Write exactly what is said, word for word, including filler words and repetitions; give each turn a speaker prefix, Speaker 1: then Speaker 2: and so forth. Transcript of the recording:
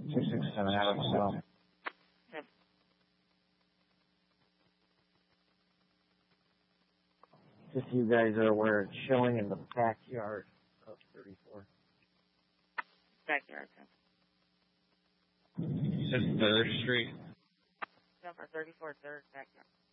Speaker 1: Two six seven Alex. So.
Speaker 2: Yep.
Speaker 1: Just so you guys are aware, it's showing in the backyard of thirty-four.
Speaker 2: Backyard.
Speaker 3: It's Third Street.
Speaker 2: Number thirty-four, third backyard.